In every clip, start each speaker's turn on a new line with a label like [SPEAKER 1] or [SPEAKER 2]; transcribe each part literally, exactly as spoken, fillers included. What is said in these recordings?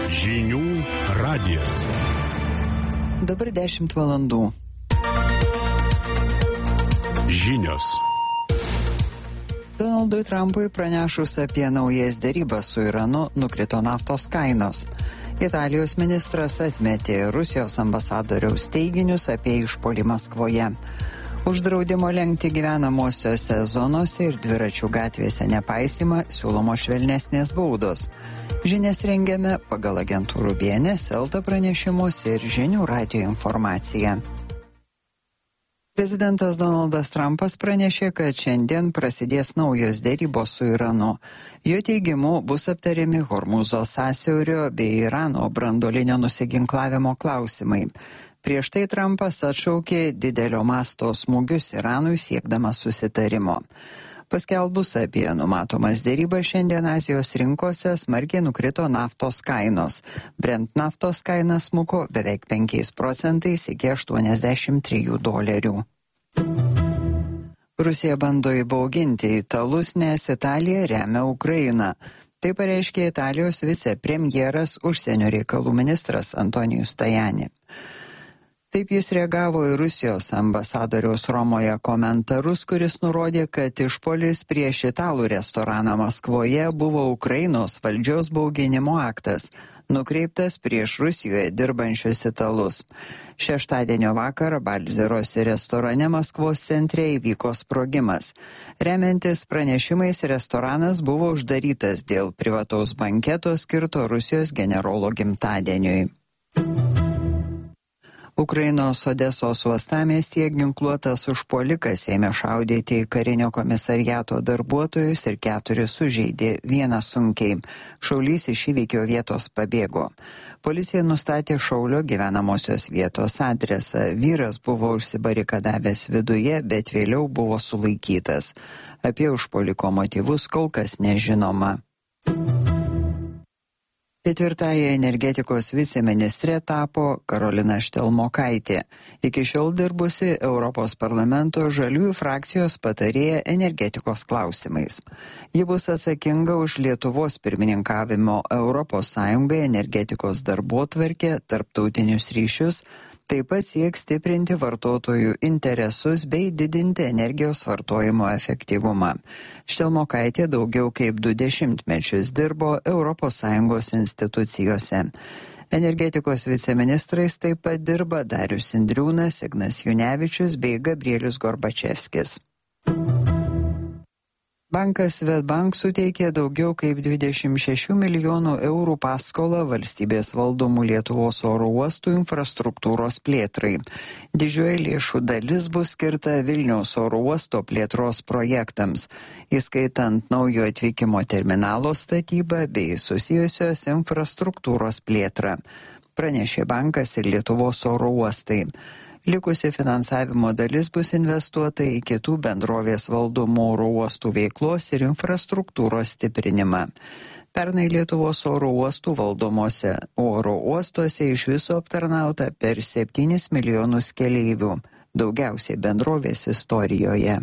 [SPEAKER 1] Žinių radijas.
[SPEAKER 2] Dabar dešimt valandų.
[SPEAKER 1] Žinios.
[SPEAKER 2] Donaldui Trumpui pranešus apie naujas derybas su Iranu nukrito naftos kainos. Italijos ministras atmetė Rusijos ambasadoriaus teiginius apie išpuolį Maskvoje. Uždraudimo lenkti gyvenamosiose zonose ir dviračių gatvėse nepaisymą siūlomo švelnesnės baudos. Žinias rengiame pagal agentūrų B N S, Elta pranešimus ir Žinių radijo informaciją. Prezidentas Donaldas Trumpas pranešė, kad šiandien prasidės naujos derybos su Iranu. Jo teigimu bus aptariami Hormūzo sąsiaurio bei Irano branduolinio nusiginklavimo klausimai. Prieš tai Trumpas atšaukė didelio masto smūgius Iranui siekdamas susitarimo. Paskelbus apie numatomas derybas šiandien Azijos rinkose smarkiai nukrito naftos kainos. Brent naftos kaina smuko beveik penkiais procentais iki aštuoniasdešimt trijų dolerių. Rusija bando įbauginti italus, nes Italija remia Ukrainą. Tai pareiškė Italijos vicepremjeras užsienio reikalų ministras Antonijus Tajani. Taip jis reagavo į Rusijos ambasadoriaus Romoje komentarus, kuris nurodė, kad išpuolis prieš italų restoraną Maskvoje buvo Ukrainos valdžios bauginimo aktas, nukreiptas prieš Rusijoje dirbančius italus. Šeštadienio vakarą Balzerosi restorane Maskvos centre įvyko sprogimas. Remiantis pranešimais, restoranas buvo uždarytas dėl privataus banketo skirto Rusijos generolo gimtadieniui. Ukrainos Odesos uostamiestyje ginkluotas užpuolikas ėmė šaudyti į karinio komisariato darbuotojus ir keturis sužeidė, vieną sunkiai. Šaulys iš įvykio vietos pabėgo. Policija nustatė šaulio gyvenamosios vietos adresą. Vyras buvo užsibarikadavęs viduje, bet vėliau buvo sulaikytas. Apie užpuoliko motyvus kol kas nežinoma. Ketvirtąją energetikos viceministrė tapo Karolina Štelmokaitė. Iki šiol dirbusi Europos parlamento žaliųjų frakcijos patarėja energetikos klausimais. Ji bus atsakinga už Lietuvos pirmininkavimo Europos Sąjungai energetikos darbotvarkę, tarptautinius ryšius, taip pat sieks stiprinti vartotojų interesus bei didinti energijos vartojimo efektyvumą. Štelmokaitė daugiau kaip du dešimtmečius dirbo Europos Sąjungos institucijose. Energetikos viceministrais taip pat dirba Darius Indriūnas, Ignas Junevičius bei Gabrielius Gorbačevskis. Bankas Swedbank suteikė daugiau kaip dvidešimt šešių milijonų eurų paskolą valstybės valdomų Lietuvos oro uostų infrastruktūros plėtrai. Didžioji lėšų dalis bus skirta Vilniaus oro uosto plėtros projektams, įskaitant naujo atvykimo terminalo statybą bei susijusios infrastruktūros plėtrą, pranešė bankas ir Lietuvos oro uostai. Likusi finansavimo dalis bus investuota į kitų bendrovės valdomų oro uostų veiklos ir infrastruktūros stiprinimą. Pernai Lietuvos oro uostų valdomose oro uostuose iš viso aptarnauta per septynis milijonus keleivių, daugiausiai bendrovės istorijoje.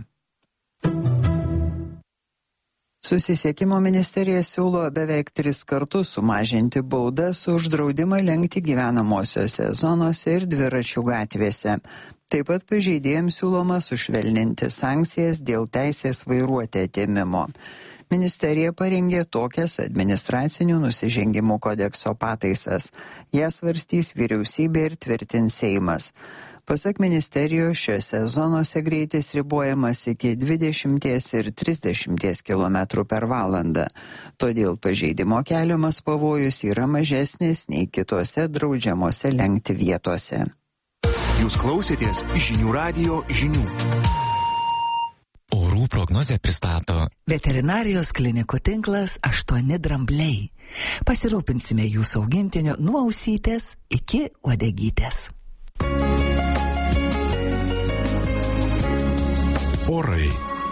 [SPEAKER 2] Susisiekimo ministerija siūlo beveik tris kartus sumažinti baudas už draudimą lenkti gyvenamosiose zonose ir dviračių gatvėse. Taip pat pažeidėjams siūloma sušvelninti sankcijas dėl teisės vairuoti atėmimo. Ministerija parengė tokias administracinių nusižengimų kodekso pataisas. Jas svarstys vyriausybė ir tvirtins Seimas. Pasak ministerijos, šiose zonose greitis ribojamas iki dvidešimt ir trisdešimt kilometrų per valandą. Todėl pažeidimo keliamas pavojus yra mažesnis nei kitose draudžiamose lenkti vietose.
[SPEAKER 1] Jūs klausėtės Žinių radijo žinių.
[SPEAKER 3] Orų prognozę pristato
[SPEAKER 4] Veterinarijos klinikų tinklas aštuoni drambliai. Pasirūpinsime jūsų augintiniu nuo ausytės iki uodegytės.
[SPEAKER 1] Orai.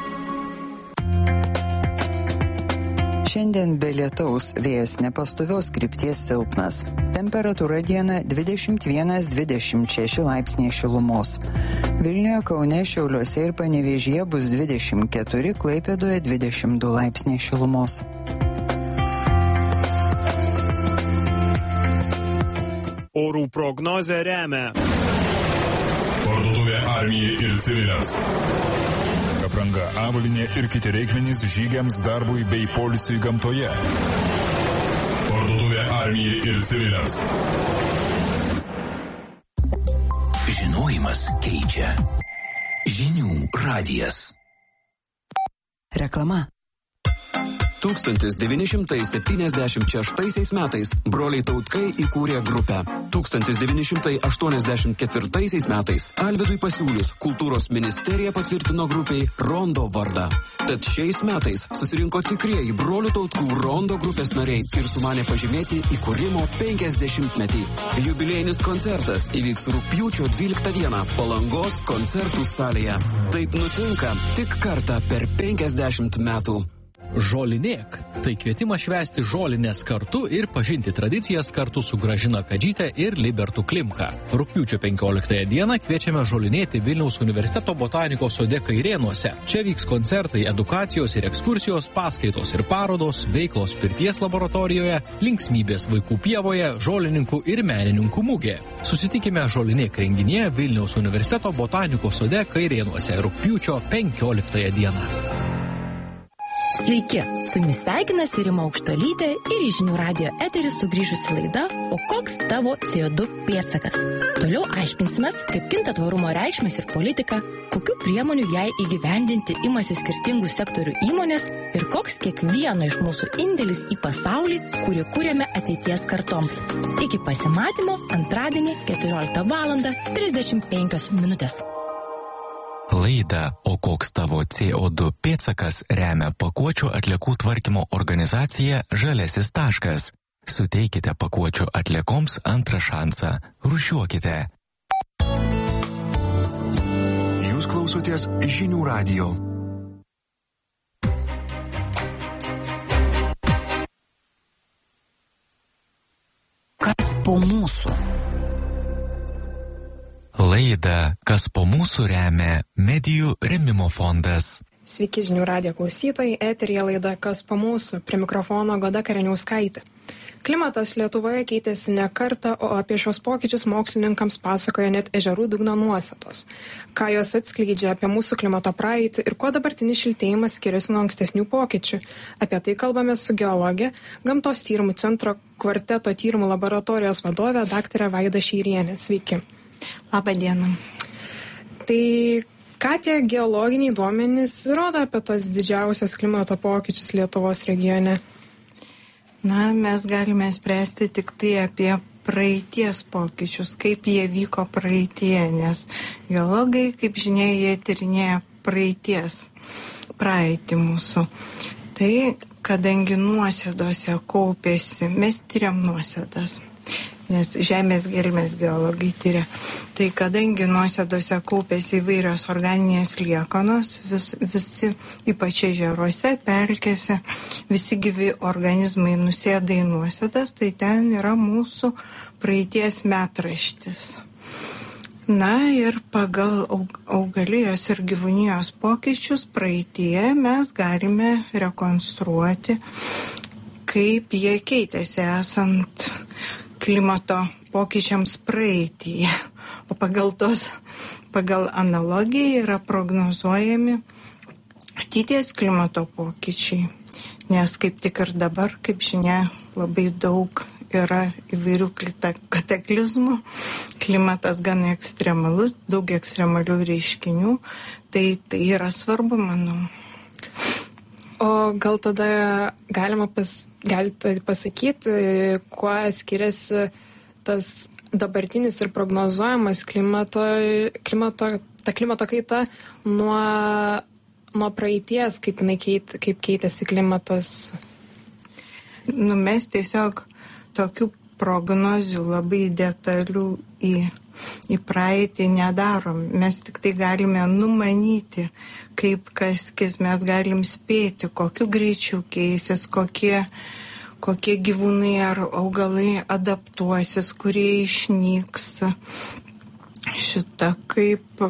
[SPEAKER 2] Šiandien be lietaus, vėjas nepastovios krypties silpnas. Temperatūra dieną dvidešimt vienas dvidešimt šeši laipsniai šilumos. Vilniuje, Kaune, Šiauliuose ir Panevėžyje bus dvidešimt keturi, Klaipėdoje dvidešimt du laipsniai šilumos.
[SPEAKER 3] Orų prognozę remia
[SPEAKER 5] Parduotuvė armijai ir civiliams.
[SPEAKER 6] Apranga, avalynė ir kiti reikmenys žygiams, darbui bei poilsiui gamtoje.
[SPEAKER 5] Parduotuvė armijai ir civiliams.
[SPEAKER 1] Žinojimas keičia. Žinių radijas.
[SPEAKER 4] Reklama.
[SPEAKER 7] tūkstantis devyni šimtai septyniasdešimt šeštaisiais metais broliai Tautkai įkūrė grupę. tūkstantis devyni šimtai aštuoniasdešimt ketvirtaisiais metais Alvydui pasiūlius kultūros ministerija patvirtino grupiai Rondo vardą. Tad šiais metais susirinko tikrieji brolių Tautkų Rondo grupės nariai ir sumanė pažymėti įkūrimo penkiasdešimtmetį. Jubiliejinis koncertas įvyks rugpjūčio dvyliktą dieną Palangos koncertų salėje. Taip nutinka tik kartą per penkiasdešimt metų.
[SPEAKER 8] Žolinėk. Tai kvietimas švęsti žolinės kartu ir pažinti tradicijas kartu su Gražina Kadžyte ir Libertu Klimka. Rugpjūčio penkioliktąją dieną kviečiame žolinėti Vilniaus universiteto botanikos sode Kairėnuose. Čia vyks koncertai, edukacijos ir ekskursijos, paskaitos ir parodos, veiklos pirties laboratorijoje, linksmybės vaikų pievoje, žolininkų ir menininkų mugė. Susitikime žolinėk renginyje Vilniaus universiteto botanikos sode Kairėnuose rugpjūčio penkioliktąją dieną.
[SPEAKER 9] Sveiki, su jumis sveikinasi Rima Aukštuolytė ir į Žinių radijo eterį sugrįžusi laida O koks tavo C O du pėdsakas? Toliau aiškinsimės, kaip kinta tvarumo reikšmės ir politika, kokių priemonių jai įgyvendinti imasi skirtingų sektorių įmonės ir koks kiekvieno iš mūsų indėlis į pasaulį, kurį kūrėme ateities kartoms. Iki pasimatymo antradienį keturioliktą valandą trisdešimt penkios minutės.
[SPEAKER 10] Laidą O koks tavo C O du pėdsakas remia pakuočių atliekų tvarkymo organizacija Žaliasis taškas. Suteikite pakuočių atliekoms antrą šansą. Rūšiuokite.
[SPEAKER 1] Jūs klausotės Žinių radijo.
[SPEAKER 4] Kas po mūsų?
[SPEAKER 10] Laidą Kas po mūsų remia Medijų rėmimo fondas.
[SPEAKER 11] Sveiki Žinių radijo klausytojai, eteryje laida Kas po mūsų, prie mikrofono Goda Kareniauskaitė. Klimatas Lietuvoje keitėsi ne kartą, o apie šios pokyčius mokslininkams pasakoja net ežerų dugno nuostatos. Ką jos atskleidžia apie mūsų klimato praeitį ir kuo dabartinis šiltėjimas skiriasi nuo ankstesnių pokyčių. Apie tai kalbame su geologė, Gamtos tyrimų centro Kvarteto tyrimų laboratorijos vadovė daktarė Vaida Šeirienė. Sveiki.
[SPEAKER 12] Labą dieną.
[SPEAKER 11] Tai ką tie geologiniai duomenys rodo apie tos didžiausias klimato pokyčius Lietuvos regione?
[SPEAKER 12] Na, mes galime spręsti tik tai apie praeities pokyčius, kaip jie vyko praeitie, nes geologai, kaip žinia, jie tyrinėja praeities, praeitį mūsų. Tai, kadangi nuosėdose kaupėsi, mes tyriam nuosėdas, nes žemės gelmės geologai tyria. Tai kadangi nuosėdose kaupėsi įvairios organinės liekanos, vis, visi, ypač ežeruose, pelkėse, visi gyvi organizmai nusėda į nuosėdas, tai ten yra mūsų praeities metraštis. Na ir pagal augalijos ir gyvūnijos pokyčius praeitie mes galime rekonstruoti, kaip jie keitėsi esant klimato pokyčiams praeityje. O pagal tos, pagal analogiją yra prognozuojami ateities klimato pokyčiai. Nes kaip tik ir dabar, kaip žinia, labai daug yra įvairių kataklizmų. Klimatas gan ekstremalus, daug ekstremalių reiškinių. Tai tai yra svarbu, manau.
[SPEAKER 11] O gal tada galima pas, galite pasakyti, kuo skiriasi tas dabartinis ir prognozuojamas klimato, klimato, ta klimato kaita nuo, nuo praeities, kaip, keit, kaip keitėsi klimatas?
[SPEAKER 12] Nu, mes tiesiog tokių prognozių labai detalių į, į praeitį nedarom. Mes tik tai galime numanyti, kaip kas kis, mes galim spėti, kokiu greičiu keisis, kokie, kokie gyvūnai ar augalai adaptuosis, kurie išnyks. Šitą kaip,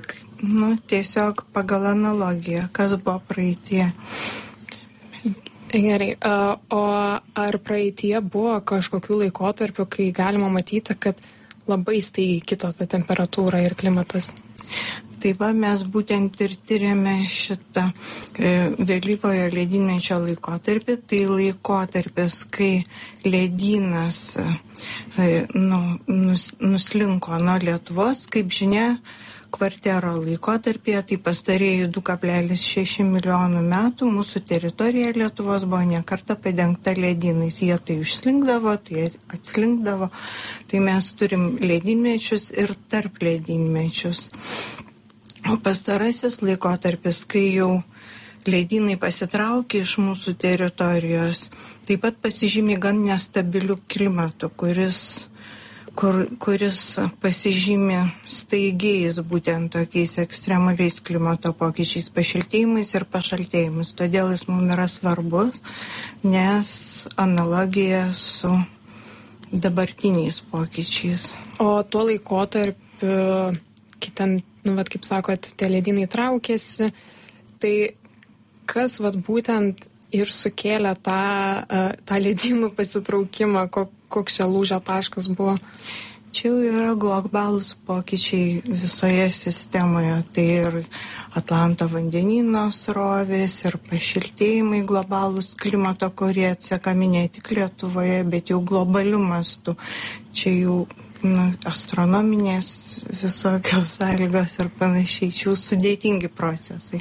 [SPEAKER 12] nu, tiesiog pagal analogiją, kas buvo praeitie.
[SPEAKER 11] Gerai, o ar praeitie buvo kažkokių laikotarpių, kai galima matyti, kad labai staigiai kito ta temperatūra ir klimatas?
[SPEAKER 12] Tai va, mes būtent ir tyrėme šitą e, vėlyvojo ledynmečio laikotarpį. Tai laikotarpis, kai ledynas e, nu, nus, nuslinko nuo Lietuvos, kaip žinia, kvartero laikotarpyje, tai pastarėjų du kablelis šeši milijonų metų mūsų teritorija Lietuvos buvo nekarta padengta ledynais. Jie tai užslinkdavo, tai atslinkdavo. Tai mes turim ledynmečius ir tarp ledynmečius. O pastarasis laikotarpis, kai jau ledynai pasitraukė iš mūsų teritorijos, taip pat pasižymė gan nestabilių klimatų, kuris Kur, kuris pasižymė staigiais būtent tokiais ekstremaliais klimato pokyčiais, pašiltėjimais ir pašaltėjimais. Todėl jis mums yra svarbus, nes analogija su dabartiniais pokyčiais.
[SPEAKER 11] O tuo laikotarpiu, kitam, nu, vat, kaip sakot, tie ledynai traukėsi, tai kas vat, būtent ir sukėlė tą, tą ledynų pasitraukimą, kokią koks čia lūžio taškas buvo?
[SPEAKER 12] Čia jau yra globalūs pokyčiai visoje sistemoje. Tai ir Atlanto vandenyno srovės, ir pašiltėjimai globalūs klimato, kurie atsekami ne tik Lietuvoje, bet jau globaliu mastu. Čia jau nu, astronominės visokios sąlygos ir panašiai, čia jau sudėtingi procesai.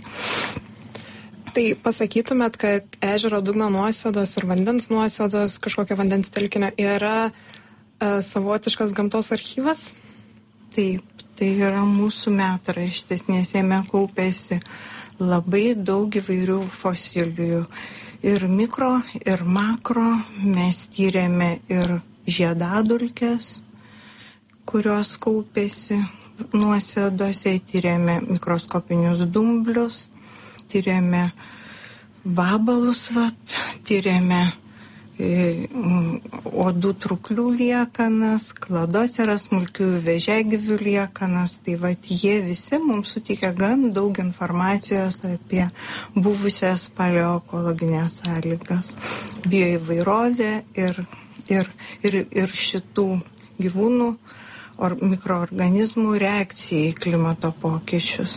[SPEAKER 11] Tai pasakytumėt, kad ežero dugno nuosėdos ir vandens nuosėdos, kažkokio vandens telkinio yra e, savotiškas gamtos archyvas?
[SPEAKER 12] Taip, tai yra mūsų metraštis, nes jame kaupėsi labai daug įvairių fosilijų. Ir mikro, ir makro. Mes tyrėme ir žiedadulkes, kurios kaupėsi nuosėdose, tyrėme mikroskopinius dumblius, tyrėme vabalus, vat, tyrėme e, odų truklių liekanas, kladoceras, smulkiųjų vėžiagyvių liekanas. Tai vat, jie visi mums sutikė gan daug informacijos apie buvusias paleoekologinės sąlygas, bioįvairovę ir, ir, ir, ir šitų gyvūnų or, mikroorganizmų reakciją į klimato pokyčius.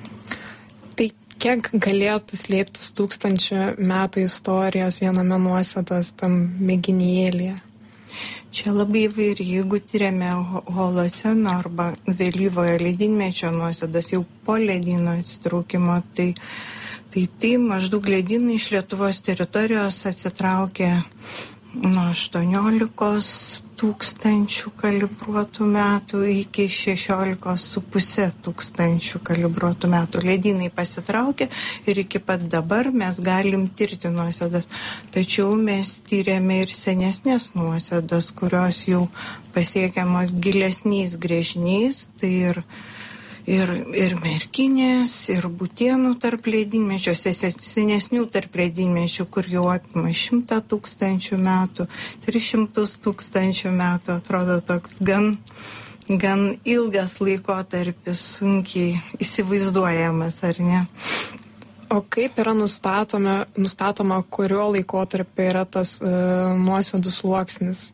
[SPEAKER 11] Kiek galėtų slėptis tūkstančių metų istorijos viename nuosėdos tam mėginėlyje?
[SPEAKER 12] Čia labai įvairi, jeigu tyrėme holoceno arba vėlyvojo ledynmečio nuosėdas jau po ledyno atsitraukimo, tai, tai, tai maždaug ledynai iš Lietuvos teritorijos atsitraukė nuo aštuoniolikos tūkstančių kalibruotų metų iki šešiolikos su pusė tūkstančių kalibruotų metų. Ledynai pasitraukė ir iki pat dabar mes galim tirti nuosėdas. Tačiau mes tyrėme ir senesnės nuosėdas, kurios jau pasiekiamos gilesniais gręžiniais, tai ir Ir, ir merkinės, ir būtienų tarp ledynmečių, senesnių tarp ledynmečių, kur jau apima šimtą tūkstančių metų, tris šimtus tūkstančių metų, atrodo toks gan, gan ilgas laikotarpis, sunkiai įsivaizduojamas, ar ne?
[SPEAKER 11] O kaip yra nustatoma, nustatoma kurio laikotarpio yra tas uh, nuosėdų sluoksnis?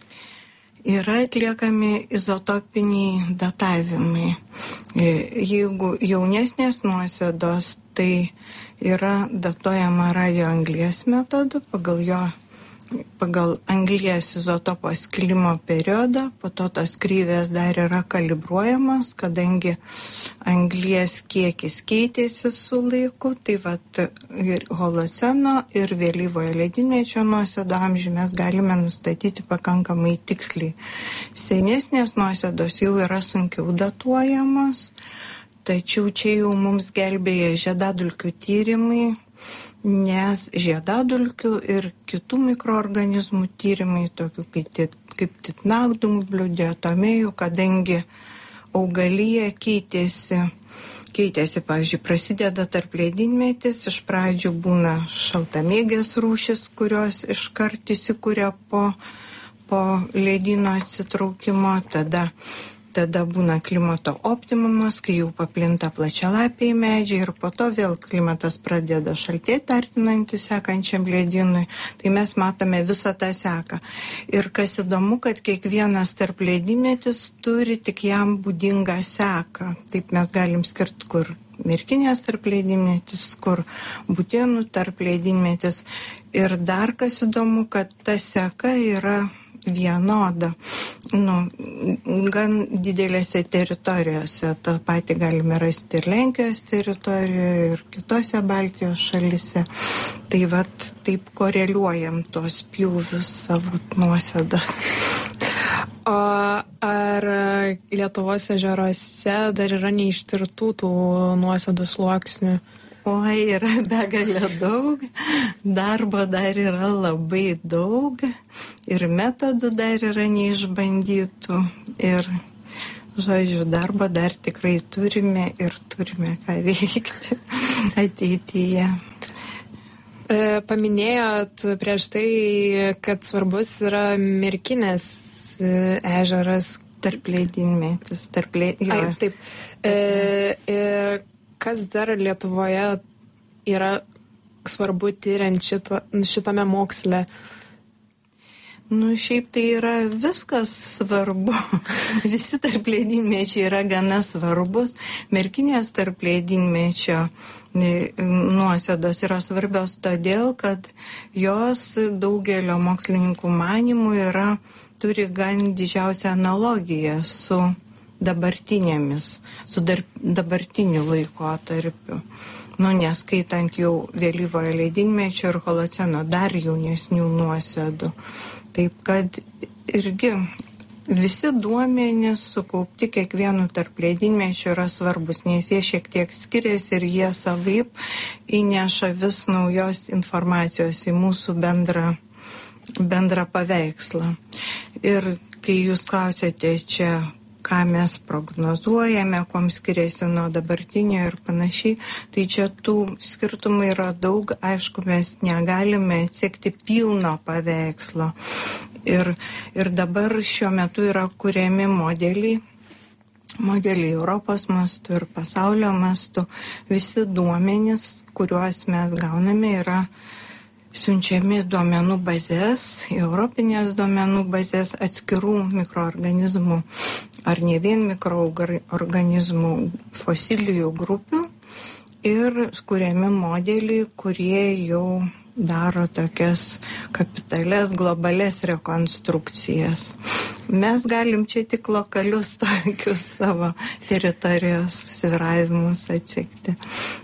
[SPEAKER 12] Yra atliekami izotopiniai datavimai. Jeigu jaunesnės nuosėdos, tai yra datuojama radioanglies metodu, pagal jo pagal anglies izotopo skilimo periodą, po to tos kreivės dar yra kalibruojamos, kadangi anglies kiekis keitėsi su laiku, tai vat ir holoceno ir vėlyvojo ledynmečio nuosėdų amžių mes galime nustatyti pakankamai tiksliai. Senesnės nuosėdos jau yra sunkiau datuojamos, tačiau čia jau mums gelbėja žiedadulkių tyrimai, nes žiedadulkių ir kitų mikroorganizmų tyrimai, tokių kaip, kaip titnagdumblių, diatomėjų, kadangi augalija keitėsi, keitėsi, pavyzdžiui, prasideda tarp ledynmetis, iš pradžių būna šaltamėgės rūšis, kurios iškart įsikūrė po, po ledyno atsitraukimo, tada tada būna klimato optimumas, kai jau paplinta plačialapiai medžiai ir po to vėl klimatas pradeda šaltėti, artinantis sekančiam ledynui. Tai mes matome visą tą seką. Ir kas įdomu, kad kiekvienas tarpledynmetis turi tik jam būdingą seką. Taip mes galim skirti, kur Merkinės tarpledynmetis, kur Būtėnų tarpledynmetis. Ir dar kas įdomu, kad ta seka yra vienoda, nu, gan didelėse teritorijose. Ta pati galime rasti ir Lenkijos teritorijoje, ir kitose Baltijos šalyse. Tai vat taip koreliuojam tuos pjūvius savo nuosėdas.
[SPEAKER 11] O ar Lietuvos ežeruose dar yra neištirtų tų nuosėdų sluoksnių?
[SPEAKER 12] Oi, yra begalė daug, darbo dar yra labai daug ir metodų dar yra neišbandytų ir, žodžiu, darbo dar tikrai turime ir turime ką veikti ateityje.
[SPEAKER 11] Paminėjot prieš tai, kad svarbus yra Merkinės ežeras.
[SPEAKER 12] Tarpledynmetis. Tarple...
[SPEAKER 11] Ai, taip. E, ir kas dar Lietuvoje yra svarbu tyriant šitą, šitame moksle?
[SPEAKER 12] Nu, šiaip tai yra viskas svarbu. Visi tarpledynmečiai yra gana svarbus. Merkinės tarpledynmečio nuosėdos yra svarbios todėl, kad jos daugelio mokslininkų manymų yra, turi gan didžiausią analogiją su dabartinėmis, su dar, dabartiniu laikotarpiu. Nu, neskaitant jau vėlyvojo ledynmečio ir holoceno dar jaunesnių nuosėdų. Taip kad irgi visi duomenys sukaupti kiekvienu tarpledynmečiu yra svarbus, nes jie šiek tiek skiriasi ir jie savaip įneša vis naujos informacijos į mūsų bendrą, bendrą paveikslą. Ir kai jūs klausėte čia, ką mes prognozuojame, kuom skiriasi nuo dabartinio ir panašiai, tai čia tų skirtumų yra daug. Aišku, mes negalime atsekti pilno paveikslo. Ir, ir dabar šiuo metu yra kuriami modeliai, modeliai Europos mastu ir pasaulio mastu. Visi duomenys, kuriuos mes gauname, yra siunčiami duomenų bazės, europinės duomenų bazės atskirų mikroorganizmų ar ne vien mikroorganizmų fosilijų grupių ir kuriami modeliai, kurie jau daro tokias kapitales, globales rekonstrukcijas. Mes galim čia tik lokalius tokius savo teritorijos sviravimus atsekti.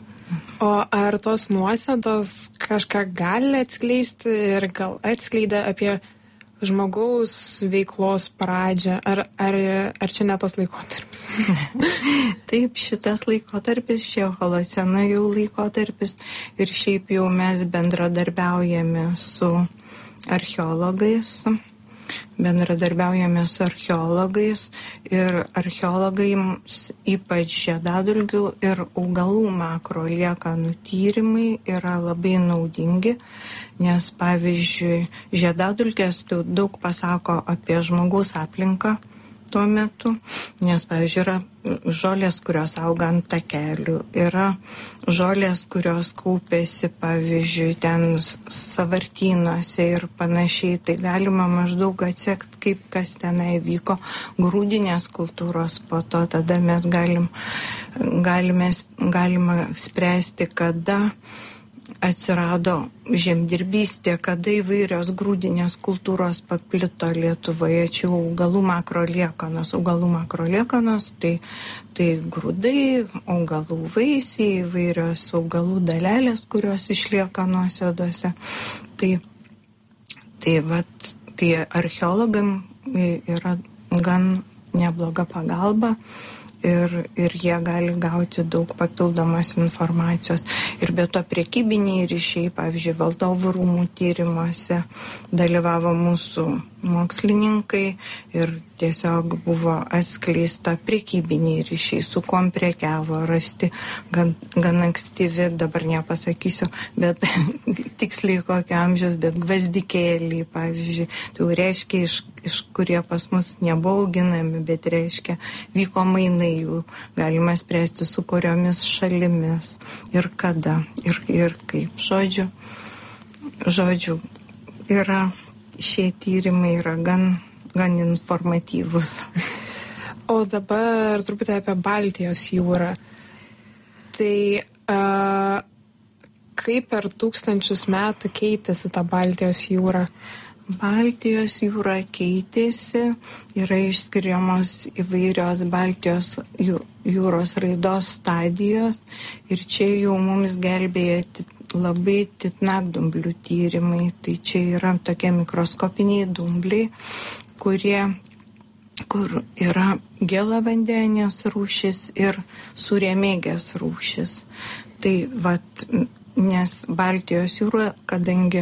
[SPEAKER 11] O ar tos nuosėdos kažką gali atskleisti ir gal atskleidė apie žmogaus veiklos pradžią? Ar, ar, ar čia ne tas laikotarpis?
[SPEAKER 12] Taip, šitas laikotarpis, šio holoceno jau laikotarpis ir šiaip jau mes bendradarbiaujame su archeologais. bendradarbiaujame su archeologais ir archeologai ypač žiedadulkių ir augalų makroliekanų tyrimai yra labai naudingi, nes pavyzdžiui žiedadulkės daug pasako apie žmogaus aplinką tuo metu, nes pavyzdžiui yra žolės, kurios auga ant takelių, yra žolės, kurios kaupėsi, pavyzdžiui, ten savartynuose ir panašiai, tai galima maždaug atsekti, kaip kas tenai vyko, grūdinės kultūros po to, tada mes galim, galime, galima spręsti, kada atsirado žemdirbystė, kada įvairios grūdinės kultūros paplito Lietuvoje, čia augalų makroliekanos. Augalų makroliekanos tai, tai grūdai, augalų vaisiai, įvairios augalų dalelės, kurios išlieka nuosėdose. Tai, tai, vat, tai archeologam yra gan nebloga pagalba. Ir, ir jie gali gauti daug papildomos informacijos. Ir be to prekybiniai ryšiai, pavyzdžiui, valdovų rūmų tyrimuose dalyvavo mūsų mokslininkai ir tiesiog buvo atskleista prekybiniai ryšiai, su kuom prekiavo, rasti gan, gan ankstyvi, dabar nepasakysiu, bet tiksliai kokio amžiaus, bet gvazdikėliai, pavyzdžiui, tai reiškia, iš, iš kurie pas mus nebuvo auginami, bet reiškia, vyko mainai jų, galima spręsti su kuriomis šalimis ir kada ir, ir kaip. Žodžiu, žodžiu, yra šie tyrimai yra gan, gan informatyvus.
[SPEAKER 11] O dabar truputį apie Baltijos jūrą. Tai uh, kaip per tūkstančius metų keitėsi ta Baltijos jūra?
[SPEAKER 12] Baltijos jūra keitėsi, yra išskiriamos įvairios Baltijos jūros raidos stadijos ir čia jau mums gelbėja labai titnagdumblių tyrimai. Tai čia yra tokie mikroskopiniai dumbliai, kurie, kur yra gėlavandenės rūšis ir surėmėgės rūšis. Tai vat, nes Baltijos jūra, kadangi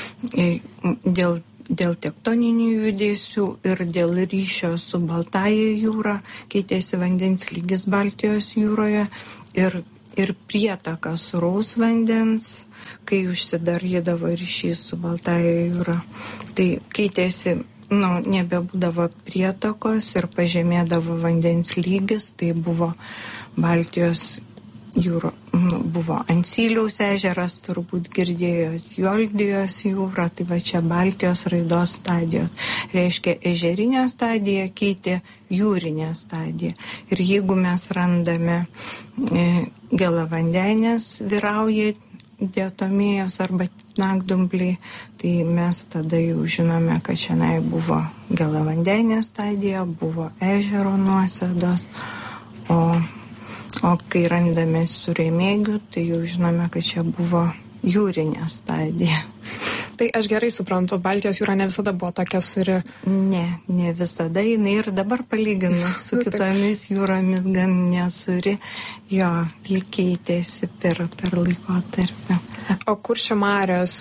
[SPEAKER 12] dėl, dėl tektoninių judesių ir dėl ryšio su Baltąja jūra keitėsi vandens lygis Baltijos jūroje ir ir prietaka sūraus vandens, kai užsidarydavo ryšys su Baltąja jūra. Tai keitėsi, nu, nebebūdavo prietakos ir pažemėdavo vandens lygis, tai buvo Baltijos jūra, nu, buvo Ancyliaus ežeras, turbūt girdėjot, Joldijos jūra, tai va čia Baltijos raidos stadijos. Reiškia, ežerinė stadija keitė jūrinė stadija. Ir jeigu mes randame e, gėlavandenės vyrauja diatomėjos arba titnagdumbliai, tai mes tada jau žinome, kad šiandien buvo gėlavandenė stadija, buvo ežero nuosėdos, o O kai randame surėmėgių, tai jau žinome, kad čia buvo jūrinė stadija.
[SPEAKER 11] Tai aš gerai suprantu, Baltijos jūra ne visada buvo tokia suri.
[SPEAKER 12] Ne, ne visada, jinai ir dabar palyginus su kitomis jūromis gan nesuri. Jo, ji keitėsi per, per laikotarpį.
[SPEAKER 11] O Kuršių marios,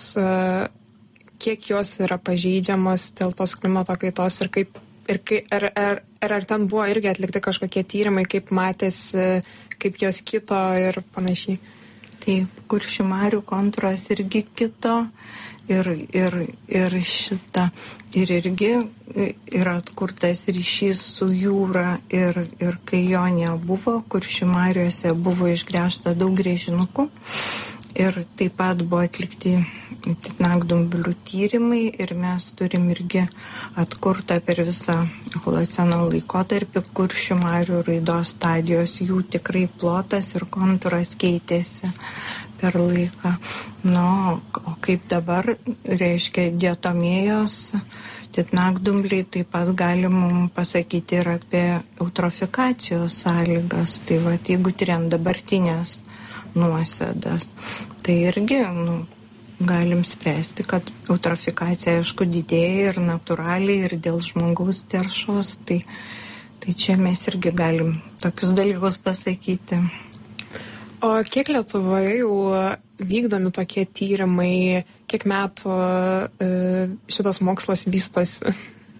[SPEAKER 11] kiek jos yra pažeidžiamos dėl tos klimato kaitos ir kaip Ir kai, ar, ar, ar, ar ten buvo irgi atlikti kažkokie tyrimai, kaip matėsi, kaip jos kito ir panašiai?
[SPEAKER 12] Taip, Kuršių marių kontūras irgi kito ir, ir, ir šita. Ir irgi yra atkurtas ryšys su jūra ir, ir kai jo nebuvo, Kuršių mariuose buvo išgręžta daug grėžinukų. Ir taip pat buvo atlikti titnagdumblių tyrimai ir mes turim irgi atkurtą per visą holoceno laikotarpį Kuršių marių raidos stadijos. Jų tikrai plotas ir kontūras keitėsi per laiką. Nu, o kaip dabar, reiškia, diatomėjos titnagdumbliai, taip pat galim pasakyti ir apie eutrofikacijos sąlygas. Tai va, jeigu tyriant dabartinės nuosėdas, tai irgi, nu, galim spręsti, kad eutrofikacija, aišku, didėja ir natūraliai, ir dėl žmogaus teršos, tai, tai čia mes irgi galim tokius dalykus pasakyti.
[SPEAKER 11] O kiek Lietuvoje jau vykdomi tokie tyrimai, kiek metų šitas mokslas vystosi?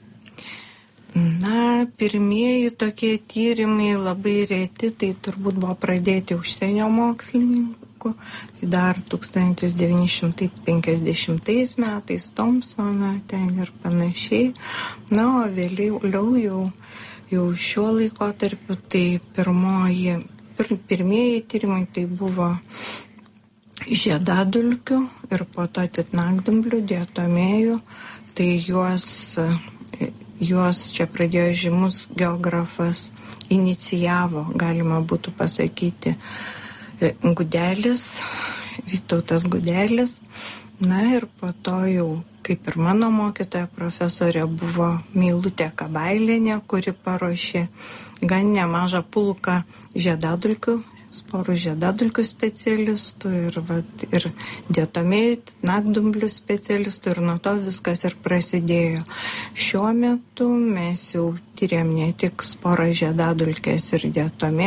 [SPEAKER 12] Na, pirmieji tokie tyrimai labai reti, tai turbūt buvo pradėti užsienio mokslininkų. Tai dar tūkstantis devyni šimtai penkiasdešimtais metais Thompsoną ten ir panašiai. Na, o vėliau jau, jau šiuo laikotarpiu tai pirmoji, pir, pirmieji tyrimai tai buvo žiedadulkių ir po to titnagdumblių, diatomėjų. Tai juos... Juos čia pradėjo žymus geografas, inicijavo, galima būtų pasakyti, Gudelis, Vytautas Gudelis. Na ir po to jau, kaip ir mano mokytoja profesorė, buvo Meilutė Kabailienė, kuri paruošė gan nemažą pulką žiedadulkių, sporų žiedadulkių specialistų ir, vat, ir diatomėjų, titnagdumblių specialistų ir nuo to viskas ir prasidėjo. Šiuo metu mes jau tyrėm ne tik sporą žiedadulkės ir diatomės,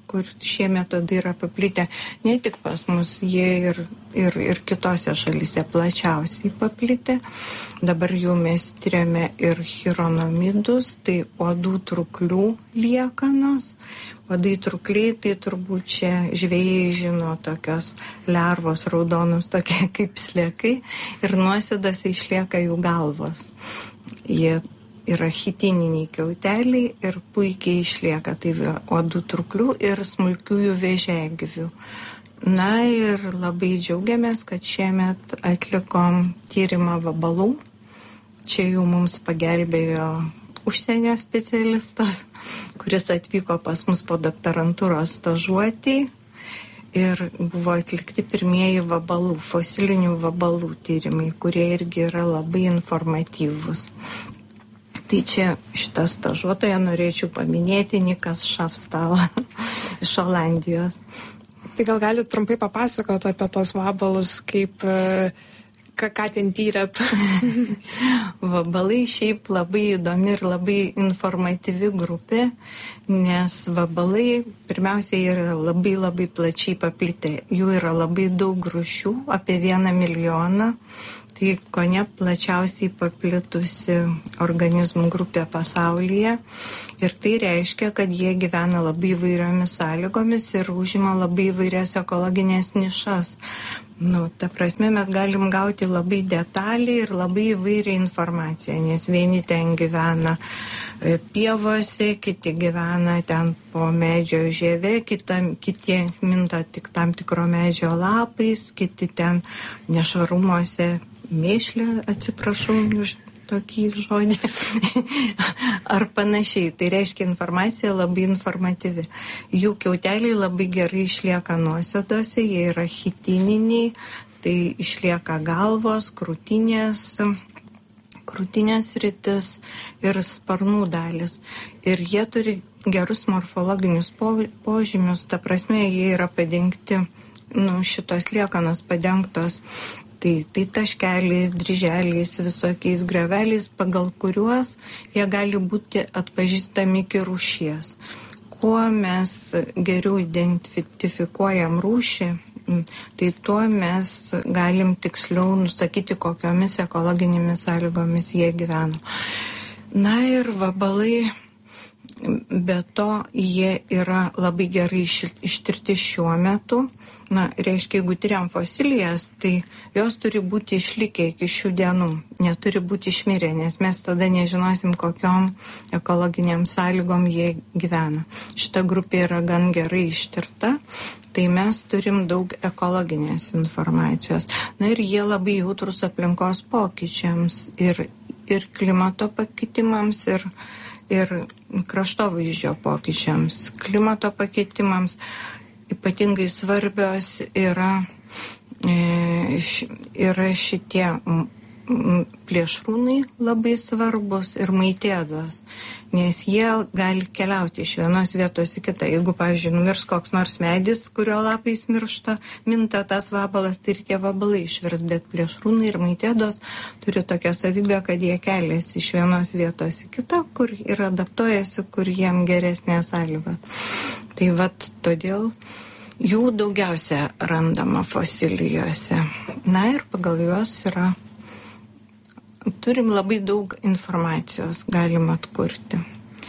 [SPEAKER 12] kur šie metodai yra paplitę. Ne tik pas mus, jie ir, ir, ir kitose šalyse plačiausiai paplitę. Dabar jau mes tiriame ir chironomidus, tai uodų truklių liekanos. Uodai trukliai, tai turbūt čia žvejai žino, tokios lervos raudonos, tokie kaip sliekai, ir nuosėdose išlieka jų galvos. Jie yra chitininiai kiauteliai ir puikiai išlieka, tai uodų truklių ir smulkiųjų vėžiagyvių. Na ir labai džiaugiamės, kad šiemet atlikom tyrimą vabalų. Čia jau mums pagelbėjo užsienio specialistas, kuris atvyko pas mus po doktorantūros stažuotį ir buvo atlikti pirmieji vabalų, fosilinių vabalų tyrimai, kurie irgi yra labai informatyvūs. Tai čia šitą stažuotoją norėčiau paminėti, Nikas Šafstal iš Olandijos.
[SPEAKER 11] Tai gal galite trumpai papasakoti apie tos vabalus, kaip, ką, ką ten tyrėt?
[SPEAKER 12] Vabalai šiaip labai įdomi ir labai informatyvi grupė, nes vabalai pirmiausia yra labai labai plačiai paplitę. Jų yra labai daug rūšių, apie vieną milijoną. Tai kone plačiausiai paplitusi organizmų grupė pasaulyje. Ir tai reiškia, kad jie gyvena labai įvairiomis sąlygomis ir užima labai įvairias ekologinės nišas. Nu, ta prasme, mes galim gauti labai detaliai ir labai įvairią informaciją, nes vieni ten gyvena pievose, kiti gyvena ten po medžio žieve, kita, kiti minta tik tam tikro medžio lapais, kiti ten nešvarumuose mėšlė, atsiprašau už tokį žodį, ar panašiai. Tai reiškia, informacija labai informatyvi. Jų kiauteliai labai gerai išlieka nuosėdose, jie yra chitininiai, tai išlieka galvos, krūtinės, krūtinės rytis ir sparnų dalis. Ir jie turi gerus morfologinius požymius, ta prasme, jie yra padengti, nu, šitos liekanos padengtos Tai, tai taškeliais, dryželiais, visokiais greveliais, pagal kuriuos jie gali būti atpažįstami iki rūšies. Kuo mes geriau identifikuojam rūšį, tai tuo mes galim tiksliau nusakyti, kokiomis ekologinėmis sąlygomis jie gyveno. Na ir vabalai, be to jie yra labai gerai ištirti šiuo metu. Na, reiškia, jeigu tyriam fosilijas, tai jos turi būti išlikę iki šių dienų, neturi būti išmirę, nes mes tada nežinosim, kokiom ekologiniam sąlygom jie gyvena. Šita grupė yra gan gerai ištirta, tai mes turim daug ekologinės informacijos. Na ir jie labai jautrus aplinkos pokyčiams ir, ir klimato pakitimams, ir, ir kraštovaizdžio pokyčiams. Klimato pakitimams ypatingai svarbios yra, e, yra šitie plėšrūnai labai svarbus ir maitėdos, nes jie gali keliauti iš vienos vietos į kitą. Jeigu, pavyzdžiui, numirs koks nors medis, kurio lapais miršta, minta tas vabalas, tai ir tie vabalai išvirs, bet plėšrūnai ir maitėdos turi tokią savybę, kad jie keliasi iš vienos vietos į kitą, kur ir adaptuojasi, kur jiem geresnė sąlyga. Tai vat todėl jų daugiausia randama fosilijose. Na ir pagal juos yra, turim labai daug informacijos, galim atkurti.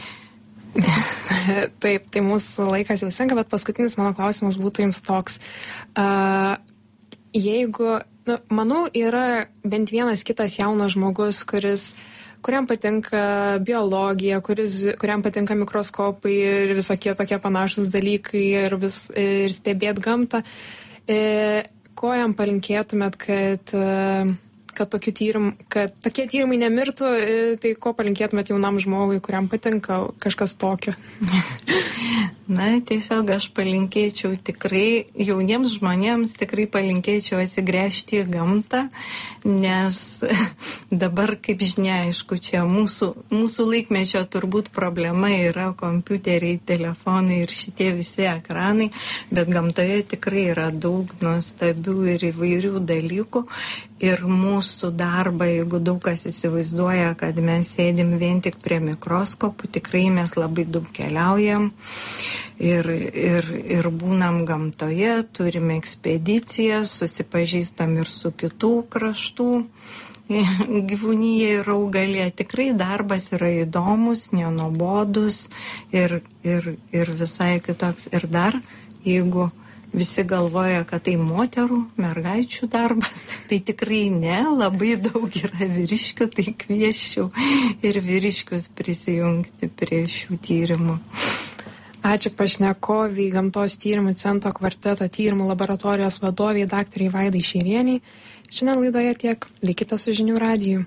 [SPEAKER 11] Taip, tai mūsų laikas jau senka, bet paskutinis mano klausimas būtų jums toks. Uh, jeigu, nu, manau, yra bent vienas kitas jaunas žmogus, kuris kuriam patinka biologija, kuris, kuriam patinka mikroskopai ir visokie tokie panašus dalykai ir, vis, ir stebėt gamtą. E, ko jam palinkėtumėt, kad, kad, tyrim, kad tokie tyrimai nemirtų, tai ko palinkėtumėt jaunam žmogui, kuriam patinka kažkas tokio?
[SPEAKER 12] Na, tiesiog aš palinkėčiau tikrai, jauniems žmonėms tikrai palinkėčiau atsigręžti į gamtą, nes dabar, kaip žinia, aišku, čia mūsų, mūsų laikmečio turbūt problema yra kompiuteriai, telefonai ir šitie visi ekranai, bet gamtoje tikrai yra daug nuostabių ir įvairių dalykų ir mūsų darbą, jeigu daug kas įsivaizduoja, kad mes sėdim vien tik prie mikroskopų, tikrai mes labai daug keliaujam ir, ir, ir būnam gamtoje, turime ekspedicijas, susipažįstam ir su kitų kraštų gyvūnyje ir augalė. Tikrai darbas yra įdomus, nenuobodus ir, ir, ir visai kitoks. Ir dar, jeigu visi galvoja, kad tai moterų, mergaičių darbas, tai tikrai ne, labai daug yra vyriškių, tai kviesčiau ir vyriškius prisijungti prie šių tyrimų.
[SPEAKER 11] Ačiū pašnekoviai, Gamtos tyrimų centro kvarteto tyrimų laboratorijos vadoviai daktarai Vaidai Šeirieniai. Šiandien laidoje tiek. Likite su Žinių radiju.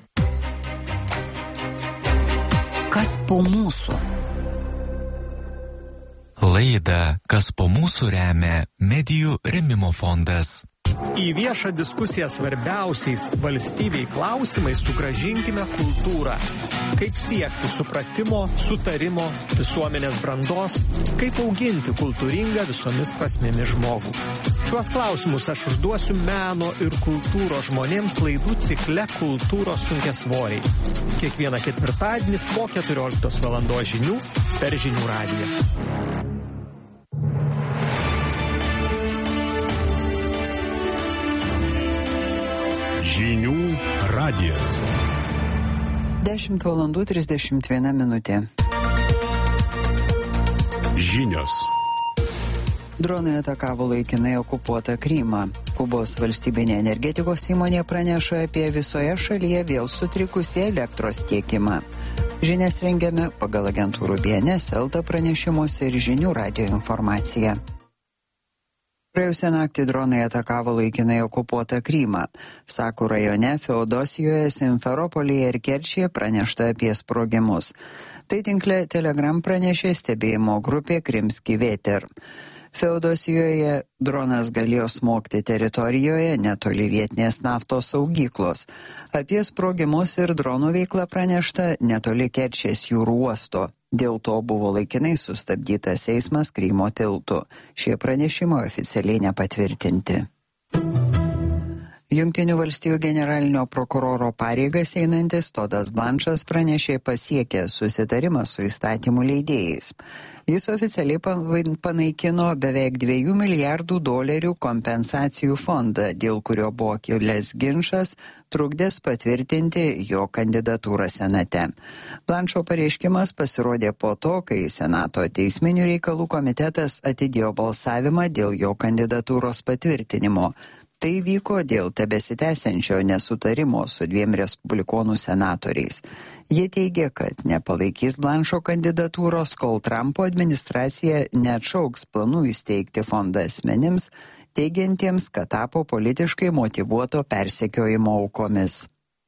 [SPEAKER 4] Kas po mūsų?
[SPEAKER 10] Laidą Kas po mūsų remia Medijų rėmimo fondas.
[SPEAKER 3] Į viešą diskusiją svarbiausiais valstybei klausimais sugrąžinkime kultūrą. Kaip siekti supratimo, sutarimo, visuomenės brandos, kaip auginti kultūringą visomis prasmėmis žmogų. Šiuos klausimus aš užduosiu meno ir kultūros žmonėms laidų cikle Kultūros sunkiasvoriai. Kiekvieną ketvirtadienį po keturioliktos valandos žinių per Žinių radiją.
[SPEAKER 1] Žinių radijas.
[SPEAKER 2] dešimt valandų trisdešimt viena minutė.
[SPEAKER 1] Žinios.
[SPEAKER 2] Dronai atakavo laikinai okupuotą Krymą. Kubos valstybinė energetikos įmonė praneša apie visoje šalyje vėl sutrikusį elektros tiekimą. Žinias rengiame pagal agentūrų B N S, Elta pranešimuose ir Žinių radijo informaciją. Praėjusią naktį dronai atakavo laikinai okupuotą Krymą. Sakų rajone, Feodosijoje, Simferopolyje ir Kerčyje pranešta apie sprogimus. Tai tinkle Telegram pranešė stebėjimo grupė Krimski Veter. Feodosijoje dronas galėjo smogti teritorijoje netoli vietinės naftos saugyklos. Apie sprogimus ir dronų veiklą pranešta netoli Kerčės jūrų uosto. Dėl to buvo laikinai sustabdytas eismas Krymo tiltu. Šie pranešimai oficialiai nepatvirtinti. Jungtinių valstijų generalinio prokuroro pareigas einantis Todas Blanchas pranešė pasiekė susitarimą su įstatymų leidėjais. Jis oficialiai panaikino beveik dviejų milijardų dolerių kompensacijų fondą, dėl kurio buvo kilęs ginčas, trukdęs patvirtinti jo kandidatūrą Senate. Blancho pareiškimas pasirodė po to, kai Senato teisminių reikalų komitetas atidėjo balsavimą dėl jo kandidatūros patvirtinimo. Tai vyko dėl tebesitęsiančio nesutarimo su dviem respublikonų senatoriais. Jie teigia, kad nepalaikys Blancho kandidatūros, kol Trumpo administracija neatšauks planų įsteigti fondą asmenims, teigiantiems, kad tapo politiškai motyvuoto persekiojimo aukomis.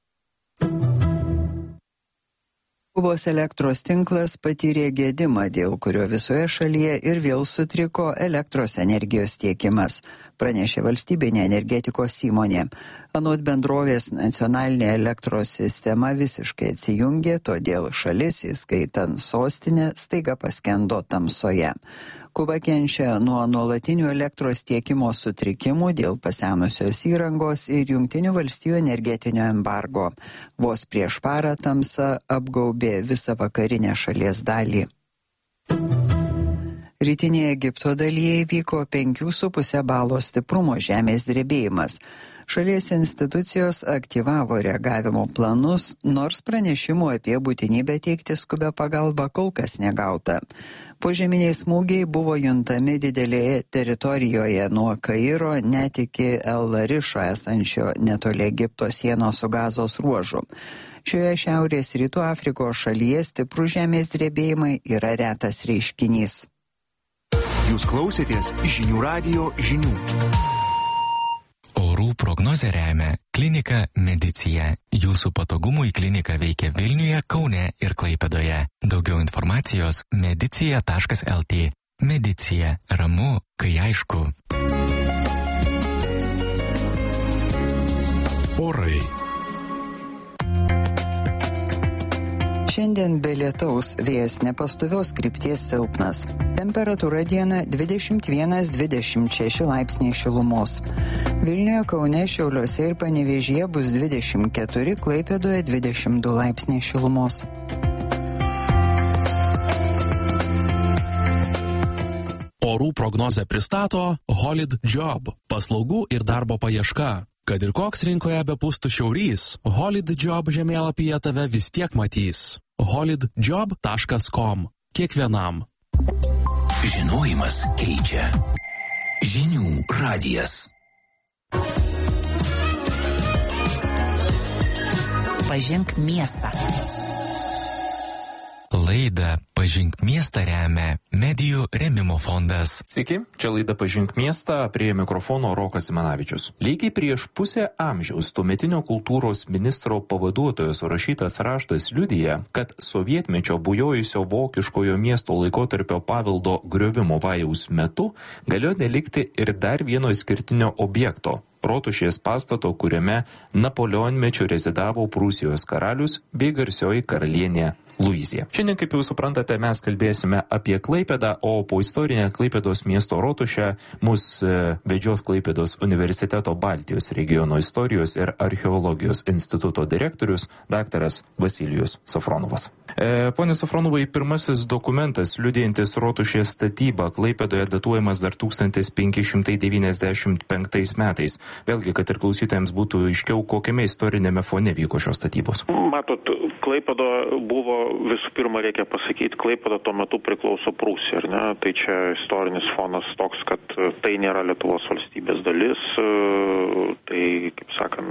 [SPEAKER 2] Kubos elektros tinklas patyrė gedimą, dėl kurio visoje šalyje ir vėl sutriko elektros energijos tiekimas, pranešė valstybinė energetikos įmonė. Anot bendrovės, nacionalinė elektros sistema visiškai atsijungė, todėl šalis, įskaitant sostinę, staiga paskendo tamsoje. Kuba kenčia nuo nuolatinių elektros tiekimo sutrikimų dėl pasenusios įrangos ir Jungtinių valstijų energetinio embargo. Vos prieš parą tamsa apgaubė visą vakarinę šalies dalį. Rytinėje Egipto dalyje įvyko penkių su puse balo stiprumo žemės drebėjimas. Šalies institucijos aktyvavo reagavimo planus, nors pranešimų apie būtinybę teikti skubę pagalbą kol kas negauta. Požeminiai smūgiai buvo juntami didelėje teritorijoje nuo Kairo net iki El Larišo esančio netoli Egipto sienos su Gazos ruožu. Šioje šiaurės rytų Afrikos šalyje stiprų žemės drebėjimai yra retas reiškinys.
[SPEAKER 1] Jūs klausėtės Žinių radijo žinių.
[SPEAKER 10] Orų prognozę remia Klinika Medicija. Jūsų patogumui klinika veikia Vilniuje, Kaune ir Klaipėdoje. Daugiau informacijos medicija taškas el tė. Medicija. Ramu, kai aišku.
[SPEAKER 1] Orai.
[SPEAKER 2] Šiandien be lietaus, vėjas nepastovios krypties silpnas. Temperatūra dieną dvidešimt vienas dvidešimt šeši laipsniai šilumos. Vilniuje, Kaune, Šiauliuose ir Panevėžyje bus dvidešimt keturi, Klaipėdoje dvidešimt du laipsniai šilumos.
[SPEAKER 13] Orų prognozę pristato Holid Job – paslaugų ir darbo paieška. Kad ir koks rinkoje bepūstų šiaurys, Holid Job žemėlapyje tave vis tiek matys. holid job taškas com. Kiekvienam.
[SPEAKER 14] Žinojimas keičia. Žinių radijas.
[SPEAKER 4] Pažink miestą.
[SPEAKER 10] Laidą Pažink miestą remia Medijų rėmimo fondas.
[SPEAKER 15] Sveiki, čia laida Pažink miestą, prie mikrofono Rokas Simanavičius. Lygiai prieš pusę amžiaus tuometinio kultūros ministro pavaduotojo surašytas raštas liudija, kad sovietmečio bujojusio vokiškojo miesto laikotarpio paveldo griovimo vajaus metu galėjo nelikti ir dar vieno išskirtinio objekto – Rotušės pastato, kuriame Napoleonmečiu rezidavo Prūsijos karalius bei garsioji karalienė Luizija. Šiandien, kaip jau suprantate, mes kalbėsime apie Klaipėdą, o po istorinę Klaipėdos miesto Rotušę mus vedžios Klaipėdos universiteto Baltijos regiono istorijos ir archeologijos instituto direktorius daktaras Vasilijus Safronovas. E, Pone Safronovai, pirmasis dokumentas liudijantis Rotušės statybą Klaipėdoje datuojamas dar tūkstantis penki šimtai devyniasdešimt penktais metais. Vėlgi, kad ir klausytojams būtų aiškiau, kokiame istorinėme fone vyko šios statybos.
[SPEAKER 16] Matot, Klaipėdo buvo, visų pirma, reikia pasakyti, Klaipėda tuo metu priklauso Prūsijai, ar ne? Tai čia istorinis fonas toks, kad tai nėra Lietuvos valstybės dalis, tai, kaip sakant,